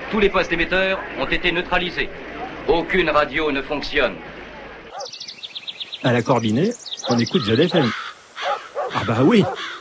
Tous les postes émetteurs ont été neutralisés. Aucune radio ne fonctionne. À la Corbinet, on écoute ZFM. Ah bah oui,